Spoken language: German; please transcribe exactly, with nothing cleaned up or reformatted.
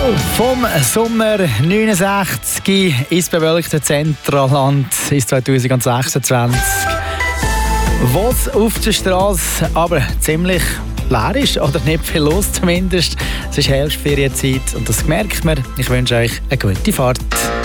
Vom Sommer neunundsechzig ins bewölkte Zentralland ins zwanzig sechsundzwanzig. Was auf der Straße aber ziemlich leer ist, oder nicht viel los zumindest. Es ist Herbstferienzeit und das merkt man. Ich wünsche euch eine gute Fahrt.